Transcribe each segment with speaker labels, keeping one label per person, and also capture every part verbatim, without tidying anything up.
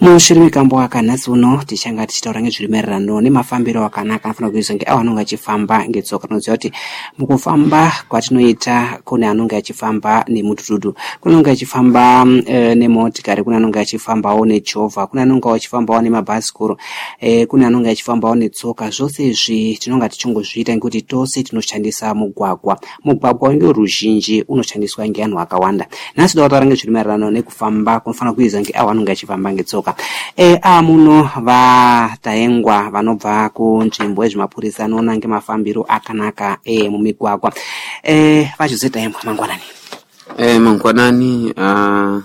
Speaker 1: Mushiri mikambo akanatsi uno tichanga tichitaura ngezvirimaererano nemafambiro akanaka anofanira kuizwa ngeavo anonga achifamba ngetsoka. Tinoziva kuti mukufamba kwatinoita kune anonga achifamba nemutututu, kune anonga achifamba e, nemotikari, kune anonga achifambawo nechovha, kune anonga achifambawo nemabhasikoro, e, kune anonga achifambawo netsoka. Zvose izvi tinonga tichingozviita ngekuti tose tinoshandisa mugwagwa. Mugwagwa ndio ruzhinji unoshandiswa ngeanhu akawanda. Nhasi tautaura ngezvirimaererano nekufamba kunofanira kuizwa ngeavo anonga achifamba ngetsoka. E, amuno vataengwa vanobva kunzvimbo yezvemapurisa anoona ngemafambiro akanaka e, mumigwagwa. E, vachizetaengwa mangwanani.
Speaker 2: E, mangwanani uh,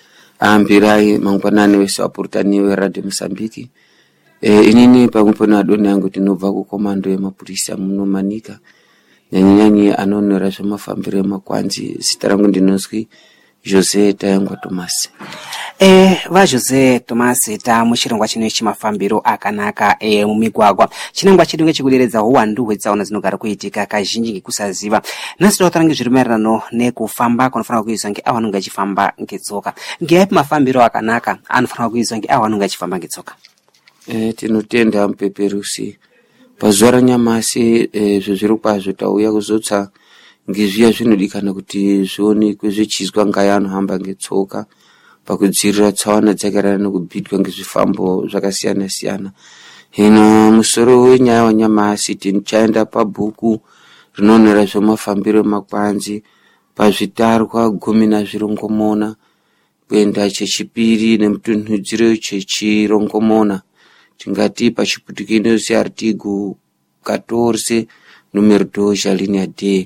Speaker 2: ambirai mangwanani wese wapurutani weRadio Mosambiki. E, inini pamupona adoni yangu tinobva kukomando yemapurisa muno Manika. Nyanyanyi anonora zvemafambiro emakwanzi. Zita rangu ndinozwi Jose Taengwa Thomas.
Speaker 1: Eh, va Jose Thomas ta muchirongwa chino chimafambiro akanaka eh mumigwagwa. Chinangwa chedu ngechikuderedza uwandu hwetsaona dzinogara kuitika kazhinji ngekusaziva. Nasi tautaura ngezvirimaererano nekufamba kunofanira kuizwa ngeavo anonga achifamba ngetsoka. Ngeapi mafambiro akanaka anofanira kuizwa ngeavo anonga achifamba ngetsoka?
Speaker 2: Eh, tinotenda mupeperusi. Pazuva ranyamasi eh, zvezviri kwazvo tauya kuzotsa ngezviya zvinodikana kuti zvionekwe zvichizwa ngaya anohamba ngetsoka pakudzivirira tsaona dzakarara nekubhidwa ngezvifambo zvakasiyana siyana. Hino musoro wenyaya wanyamasi tinichaenda pabhuku rinonera zvemafambiro emakwanzi pazvitarwa gumi nazvirongomona kuenda chechipiri nemutunhudziro chechirongomona, tingati pachiputikinosi artigo catorce numero dos linea D.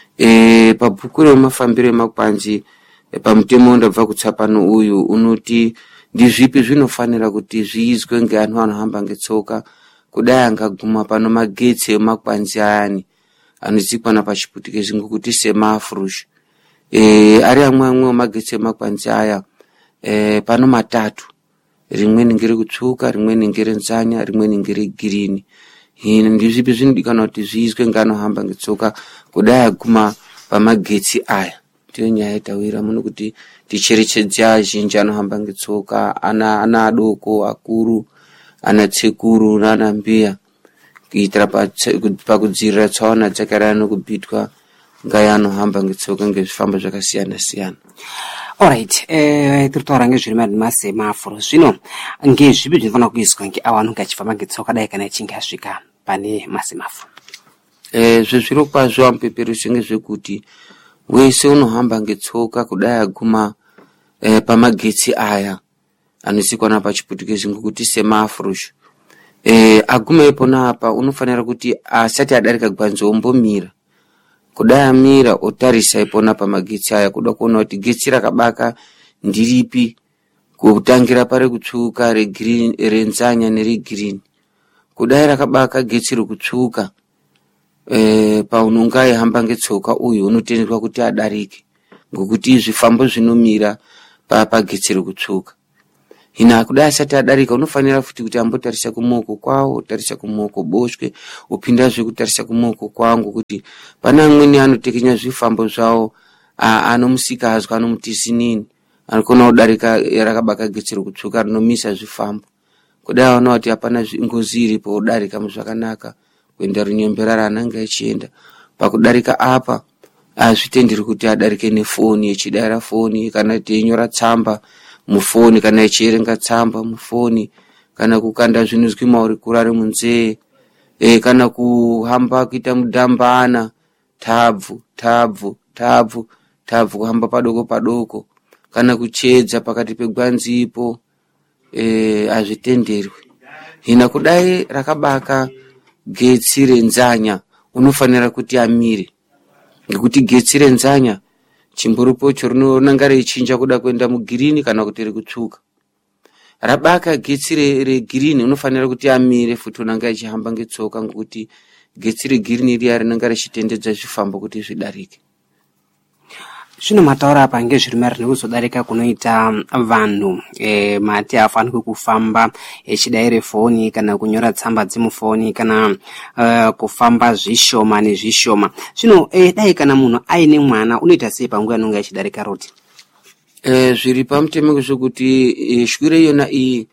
Speaker 2: E, pabhuku remafambiro emakwanzi e, pamutemo ndabva kutsa pano uyu unoti ndizvipi zvinofanira kuti zviizwe ngeanhu anohamba ngetsoka kudai angaguma pano magetsi emakwanzi ayani anotsikwana pachiputike zvingu kuti semafrush. E, ari amwe amwe magetsi emakwanzi aya e, pano matatu, rimweni ngere kutsuka, rimweni ngere nzanya, rimweni ngere girini. Hino ndizvipi zvinodikana kuti zviizwe nganohamba ngetsoka kudai aguma pamagetsi aya. Ndiyo nyaya yatawira muno kuti ticherechedze azhinji anohamba ngetsoka, ana ana adoko, akuru, ana tsekuru nana mbiya kuitira pakudzivirira tsaona dzakarara nekubhidwa ngaya anohamba ngetsoka ngezvifambo zvakasiyana siyana.
Speaker 1: Alright, eh tutaura ngezvirimaererano nesemafuro. Zvino ngezvipi zvinofanira kuizwa ngeavo anonga achifamba ngetsoka dai kana ichinge asvika pane masemafuro?
Speaker 2: Eh zvezviro kwazvo ampeperusi ngezvekuti wese unohamba ngetsoka kudai aguma eh, pamagetsi aya anotsikwana pachiputike zvingu kuti semafuro. Eh aguma ipona apa unofanira kuti asati adarika gwanzo ombomira. Kudai amira otarisa ipona pamagetsi aya kuda kuona kuti getsi rakabaka ndiripi, kutangira pari kutsuka regreen renzanya neregreen. Kudai rakabaka getsi rokutsuka eh paunonga yahamba ngetsoka uyu unotendwa kuti adarike ngokuti zvifambo zvinomira pa pagetsi rokutsuka. Hina kudai asati adarika unofanira futi kuti ambotarisa kumoko kwawo, tarisa kumoko boshwe, upinda zvekutarisa kumoko kwangu kuti pana amweni anotekenya zvifambo zvawo anomusika hazwa anomutisinini anokona kudarika rakabaka getsi rokutsuka rinomisa zvifambo. Kudai aona kuti hapana ngozi iripo kudarika muzvakanaka kuenda runyembera ananga achienda pakudarika apa azvitenderi kuti adarike nefoni echidaira foni kana teinyora tsamba mufoni kana echierenga tsamba mufoni kana kukanda zvinozwi mauri kurare munzee e kana kuhamba kuita mudhambana tabvu tabvu tabvu tabvu kuhamba padoko padoko kana kuchedza pakati pegwanzipo e azvitenderwi. Hina kudai rakabaka getsi renzanya unofanira kuti amire ngekuti getsi renzanya chimburupocho rinonanga reichinja kuda kuenda mugirini kana kuti rekutsuka. Rabaka getsi regirini unofanira kuti amire futi unanga achihamba ngetsoka ngekuti getsi regirini riya rinanga richitendedza zvifambo kuti zvidarike.
Speaker 1: Zvino mataura apa ngezvirimaererano nekuzodarika kunoita vanhu e, mati afanirwe kufamba echidaire foni kana kunyora tsamba dzemufoni kana uh, kufamba zvishoma nezvishoma. Zvino e, dai kana munhu aine mwana unoita sei panguva inonga achidarika roti?
Speaker 2: Eh zviri pamutemo zvekuti e, shwire yona iyi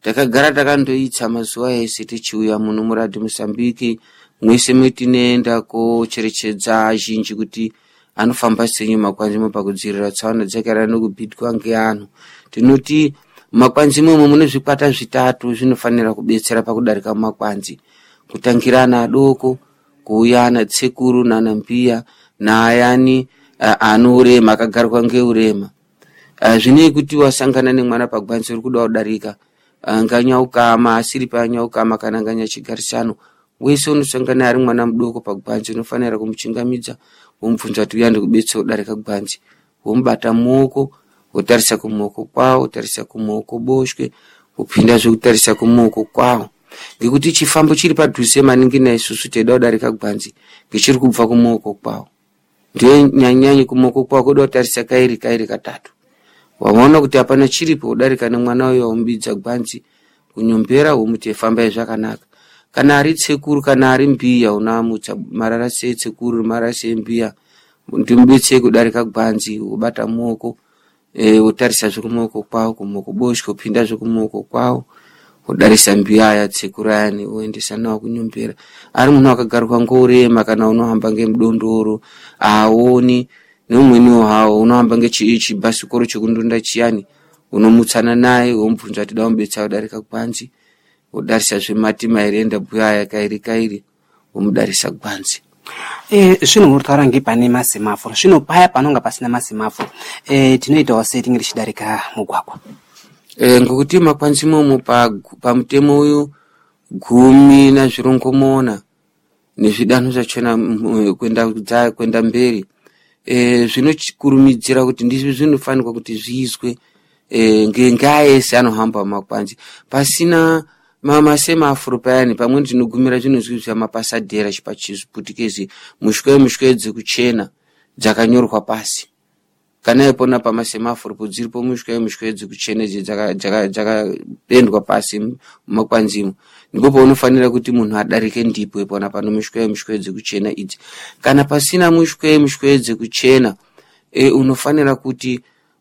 Speaker 2: takagara takandoitsa mazuva ese tichiuya muno muRadio Mozambique mwese mwetinoenda kocherechedza azhinji kuti anofamba senyu makwanzimo pakudzivirira tsaona dzakara nokubhidwa ngeanhu. Tinoti makwanzimo mune zvikwata zvitatu zvinofanira kubetsera pakudarika makwanzi, kutangira ana adoko, kuuya ana tsekuru nana mbiya naayani uh, anorema akagarwa ngeurema. Uh, zvine kuti wasangana nemwana pagwanzi uri kuda kudarika anganyaukama asiri panyaukama kana anganyachigarisano, wese unosangana ari mwana mudoko pagwanzi unofanira kumuchingamidza womubvunza kuti uyande kubetsera kudarika gwanzi, womubata muoko wotarisa kumuoko kwawo, wotarisa kumuoko boshwe, wopinda zvekutarisa kumuoko kwawo, ngekuti chifambo chiri padhuze maningi naisusu teida kudarika gwanzi ngechiri kubva kumuoko kwawo. Ndiye nyanyanyi kumuoko kwawo kuda kutarisa kairi kairi katatu. Waona kuti hapana chiripo kudarika nemwana uyo womumbidza gwanzi kunyombera womuti famba zvakanaka. Kana ari tsekuru kana ari mbiya unamutsa marara se tsekuru marara se mbiya ndimubetse kudarika gwanzi ubata muoko e utarisa zvekumuoko kwawo kumuoko boshwe kupinda zvekumuoko kwawo udarisa mbiya ya tsekuru yani uendesa nawo kunyombera. Ari munhu akagarwa ngorema kana unohamba ngemudondoro aoni nomweniwo hawo unohamba ngechiichi basikoro chekundunda chiyani unomutsana naye womubvunza kuti da mubetsa kudarika gwanzi, udarisa zvemati mairenda buya yakairi kairi umudarisa gwanzi.
Speaker 1: Eh zvino muritaura ngepane masemaforo, zvino paya panonga pasina masemaforo eh tinoitawo setting richidarika mugwagwa.
Speaker 2: Eh ngokuti makwanzi momo pa pamutemo uyu gumi na zvirongomona nezvidanho zvachona kwenda kudza kwenda mberi eh zvinokurumidzira kuti ndizvo zvinofanirwa kuti zviizwe eh ngengaese anohamba makwanzi pasina mama semaforo payani pamwe tinogumira zvinozvizva mapasadera chipachizvuputikezi mushwe mushwedze kuchena dzakanyorwa pasi. Kana ipona pamasemaforo podziripo mushwe mushwedze kuchena dzaka dzaka dzakapendwa pasi makwanzimo, ndipo paunofanira kuti munhu adarike ndipo ipona pano mushwe mushwedze kuchena idzi. Kana pasina mushwe mushwedze kuchena e unofanira kuti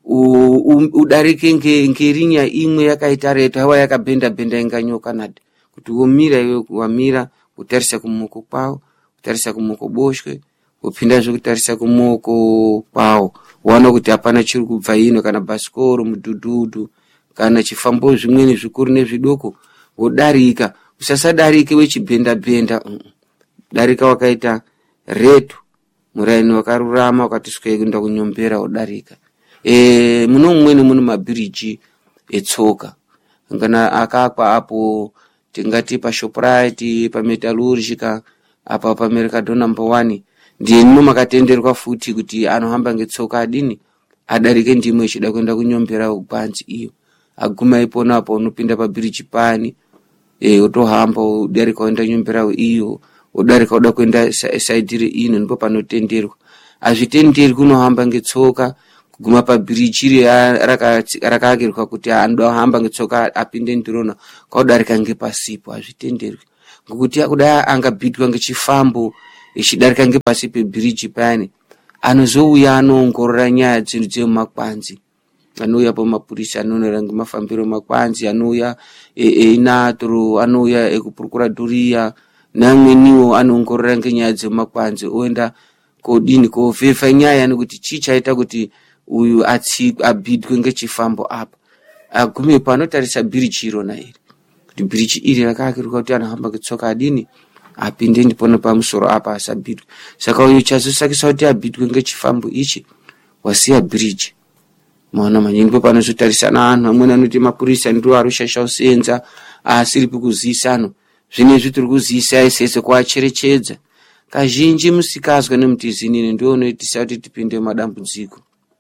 Speaker 2: udarike nge ngerinya imwe yakaita reto hawa yakabenda benda inganyoka nadi kuti womira iwe wamira utarisa kumuoko kwawo, utarisa kumuoko boshwe, upinda zvekutarisa kumuoko kwawo, waona kuti hapana chiri kubva ino kana basikoro mudhudhudhu kana chifambo zvimweni zvikuru nezvidoko wodarika. Usasadarike wechibenda benda, darika wakaita reto muraini wakarurama wakati sweke kuenda kunyombera wodarika. E muno mumweni muno mabiriji etsoka ngana akakwa apo tingati pa Shoprite pa Metallurgica apa pa Mercado number one ndiye muno makatenderwa futi kuti anohamba ngetsoka adini adarike ndimo ichida kuenda kunyombera ugwanzi iyo aguma ipona apo unopinda pa bridge pani e utohamba udarika kuenda nyombera iyo udarika uda kuenda side ino ndipo panotenderwa. Azvitenderwi kunohamba ngetsoka kuguma pa bridge iri rakakirwa kuti anoda hamba ngetsoka apinde ndirona kaudarika ngepasipo. Azvitenderwi ngokuti akuda angabhidwa ngechifambo ichidarika ngepasi pe bridge pani anozouya anoongorora nyaya dzinhu dzemakwanzi, anouya pa mapurisa anonora ngemafambiro makwanzi, anouya einatro, anouya ekuprokuradoria namweniwo anoongorora ngenyaya dzemakwanzi oenda kodini kovhefa nyaya nekuti chichaita kuti uyu atsi abhidwe ngechifambo apa agume panotarisa bridge irona iri kuti bridge iri rakakirwa kuti anohamba ngetsoka adini apinde ndipona pamusoro apa asabhidwe. Saka uyu chazosakisa kuti abhidwe ngechifambo ichi wasiya bridge. Maona manyini ndipo panozotarisana anhu amweni anoti mapurisa ndiwo arushasha usenza asiri pikuzisano zvine zvitiri kuzisa isese kuacherechedza kazhinji musikazwa nemutizini ndio unoitisa kuti tipinde madambudziko.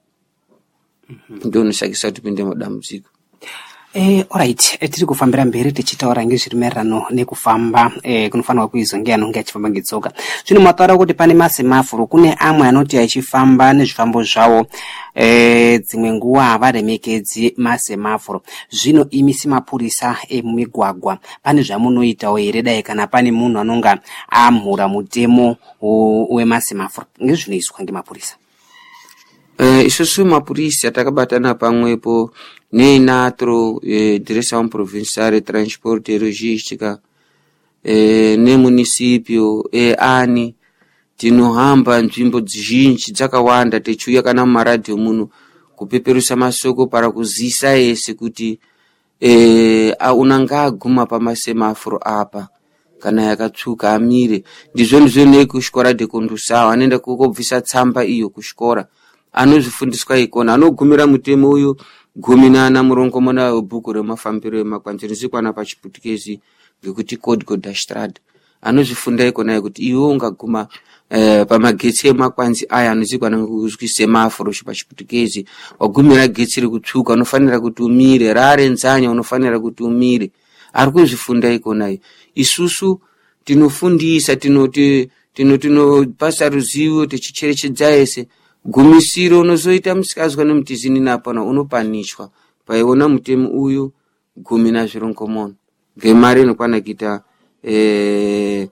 Speaker 2: Ndio unosakisa kuti tipinde madambudziko.
Speaker 1: Eh alright, tiri kufambira mberi tichitaura ngezvirimerano nekufamba eh kunofanwa kuizwa ngeanonge achifamba ngetsoka. Zvino mataura kuti pane masemaforo kune amwe anoti achifamba nezvifambo zvawo eh dzimwe nguwa avaremekedzi masemaforo. Zvino imi simapurisa emumigwagwa pane zvamunoitawo here dai kana pane munhu anonga amhura mutemo wemasemaforo ngezvinoizwa ngemapurisa?
Speaker 2: Eh isusu mapurisa takabatana pamwepo ne Inatro, eh, Direção Provincial de Transporte e Logística, eh, ne município, eh, ani, tinohamba nzvimbo zhinji dzakawanda techiuya kana mumaradhio muno kupeperusa masoko para kuzisa ese kuti eh, unanga aguma pamasemaforo apa kana yakatsuka amire. Ndizvo ndizvo nei kuchikora de condução anoenda kukobvisa tsamba iyo kuchikora anozvifundiswa ikona, anogumira mutemo uyu gumi nana murongomona webhuku remafambiro emakwanzi rinzikwana pachiputikezi ngekuti código da estrada. Anozvifunda ikona kuti iwe ungaguma eh, pamagetsi emakwanzi aya anozikwana ngekuzwi semaforo pachiputikezi, wagumira getsi rekutsuka unofanira kuti umire, rarenzanya unofanira kuti umire. Ari kuzvifunda ikona. Isusu tinofundisa, tinoti tino tinopasa ruzivo tichicherechedza ese. Gumisiro unozoita musikazwa nemutizini napana unopanishwa paiona mutemo uyu gumi na zvirongomono ngemari inokwana kuita eh,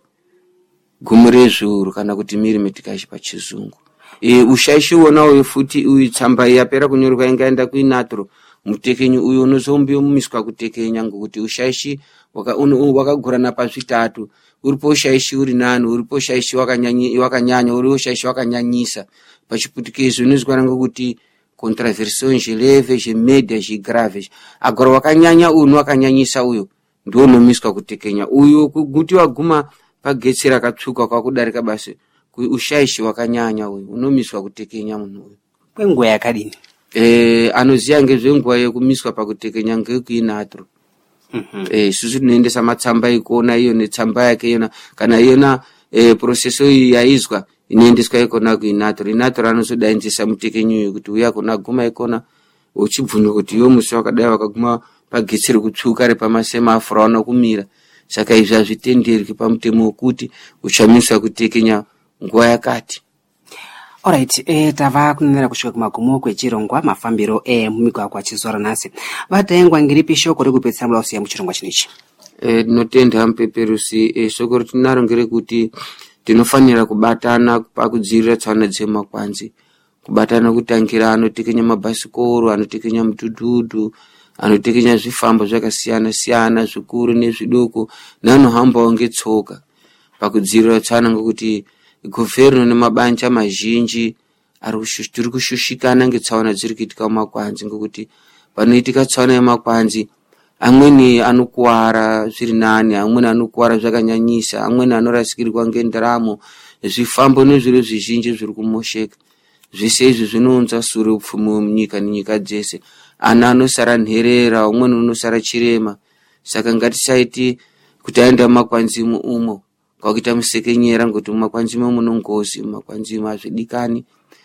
Speaker 2: gumi rezviuru kana kuti milimetikashi pachizungu. E, ushaishi uona uyu futi uyu tsamba yapera kunyorwa ingaenda kuinatro mutekenyi uyu unozombomiswa kutekenya ngekuti ushaishi wakagurana waka pazvitatu. Uripo ushaishi uri nani, uripo ushaishi wakanyanya wakanyanya, uripo ushaishi wakanyanyisa. Pachiputikezi unozikwana ngokuti contraversões leves, médias e graves. Agora wakanyanya uyu wakanyanyisa uyu ndio unomiswa kutekenya. Uyu kuti waguma pagetsi rakatsuka kwakudarika basi ushaishi wakanyanya uyu unomiswa kutekenya munhu uyu.
Speaker 1: Kwenguva yakadini?
Speaker 2: Eh, anoziya ngezvenguva yekumiswa pakutekenya ngekuinatro. Mm-hmm. Eh, susu tunoendesa matsamba ikona iyo netsamba yake iyona kana iyona eh, proceso iyi yaizwa inoendeswa ikona kuinatro. Inatro anozodainzisa mutekenyi kuti uya kuna guma ikona uchibvunza kuti iwe musi wakadai wakaguma pagetsi rekutsuka repamasemaforo anokumira. Saka izvi hazvitenderwi pamutemo wekuti uchamiswa kutekenya nguva yakati.
Speaker 1: Alright, eh, tava kunenera kusvika kumagumo kwechirongwa mafambiro emumigwagwa chizora nhasi. Vatengwa ngiripi shoko rekupedzisa mulausi ya muchirongwa chinechi?
Speaker 2: Eh, tinotenda mupeperusi eh, shoko ritinaro ngerekuti tinofanira kubatana pakudzivirira tswana dzemakwanzi. Kubatana kutangira anotekenya mabhasikoro, anotekenya mudhudhudhu, anotekenya zvifambo zvakasiyana siyana zvikuru nezvidoko neanohambawo ngetsoka. Pakudzivirira tswana ngekuti governo nemabanja mazhinji tiri kushushikana ngetsaona dziri kuitika mumakwanzi ngekuti panoitika tsaona yemakwanzi amweni anokuwara zviri nani, amweni anokuwara zvakanyanyisa, amweni anorasikirwa ngendaramo, zvifambo nezviro zvizhinji zviri kumosheka. Zvese izvi zvinounza sure upfumi munyika nenyika dzese. Ana anosara nherera, umweni unosara chirema. Saka ngatisaiti kuti aenda mumakwanzi umo kwakuita musekenyera ngoti mumakwanzi muno ngozi, mumakwanzi mazvidikani.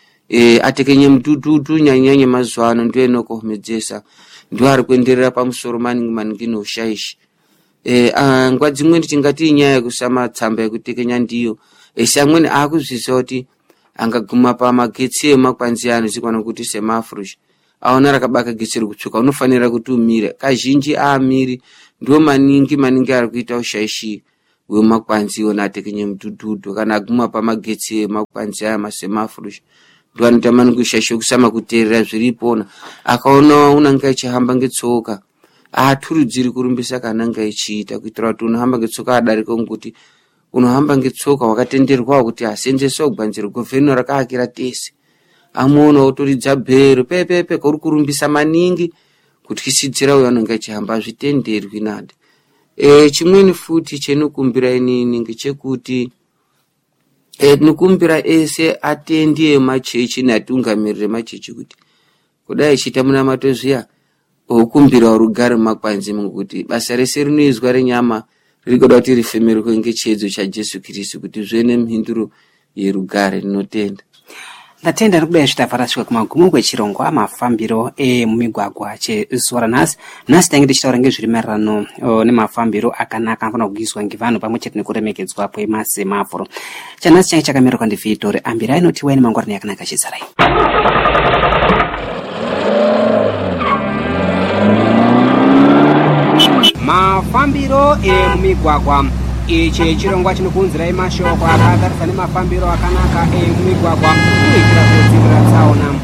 Speaker 2: E, atekenye mudhudhudhu nyanyanya mazuva ano ndiyo inokohomedzesa, ndiyo ari kuenderera pamusoro maningi maningi noushaishi. E, nguva dzimweni tingati inyaya yekusama tsamba yekutekenya ndiyo, esi amweni akuzviziva kuti angaguma pamagetsi emakwanzi ano zikwana kuti semaforo aona rakabaka getsi rekutsuka unofanira kuti umire. Kazhinji aamiri ndiwo maningi maningi ari kuita ushaishi wemakwanzi iwona atekenye mudhudhudhu kana aguma pamagetsi emakwanzi aya masemaforo ndiwo anoita maningi ushaishi wekusama kuteerera zviripona. Akaona unanga achihamba ngetsoka aaturudziri kurumbisa kana anga echiita kuitira kuti unohamba ngetsoka adarika ngokuti unohamba ngetsoka wakatenderwa kuti asenzeswe kubanzira governo rakaakira tese. Amuona otoridza bhero pepepe kuri kurumbisa maningi kutyisidzira uyo anenge achihamba zvitenderwi nade. E, chimweni futi chenokumbira inini ngechekuti e, tinokumbira ese atendi emachechi neatungamirire machechi kuti kudai ichiita munamato zviya okumbira urugare mumakwanzi ngokuti basa rese rinoizwa renyama riri kuda kuti rifemerwe ngechedzo chaJesu Kristu kuti zvene mhinduro yerugare. Rinotenda.
Speaker 1: Ndatenda rikudai zvitavha rasvika kumagumo kwechirongwa mafambiro emumigwagwa chezuva nhasi. Nhasi tange tichitaura ngezviri maererano nemafambiro akanaka anofanira kuizwa ngevanhu pamwe chete nekuremekedzwa kwemasemaforo. Chanhasi change chakamirwa ndiVhitore Ambirai inoti waini mangwarani yakanaka chizarai. Mafambiro emumigwagwa. Ichi chirongwa chinokunzirai mashoko akagarisana nemafambiro akanaka emumigwagwa kuitira kudzivirira tsaona.